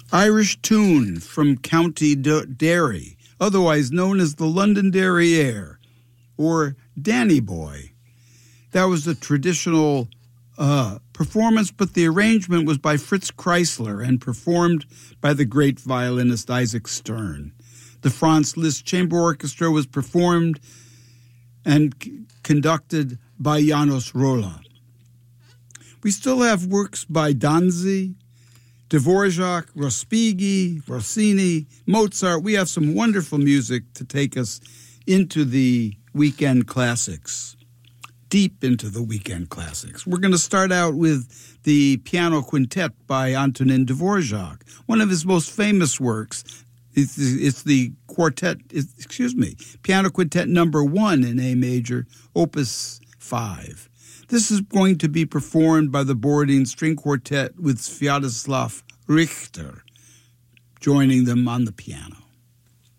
Irish Tune from County Derry, otherwise known as the Londonderry Air, or Danny Boy. That was a traditional performance, but the arrangement was by Fritz Kreisler and performed by the great violinist Isaac Stern. The Franz Liszt Chamber Orchestra was performed and conducted by Janos Rolla. We still have works by Danzi, Dvorak, Respighi, Rossini, Mozart. We have some wonderful music to take us into the weekend classics, deep into the weekend classics. We're going to start out with the piano quintet by Antonin Dvorak, one of his most famous works. It's the piano quintet number 1 in A major, opus 5. This is going to be performed by the Borodin String Quartet with Sviatoslav Richter joining them on the piano.